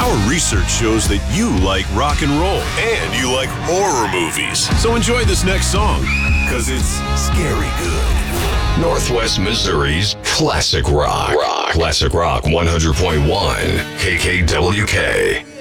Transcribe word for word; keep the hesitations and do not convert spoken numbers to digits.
Our research shows that you like rock and roll and you like horror movies. So enjoy this next song, because it's scary good. Northwest Missouri's Classic Rock. Rock. Classic Rock one hundred point one K K W K.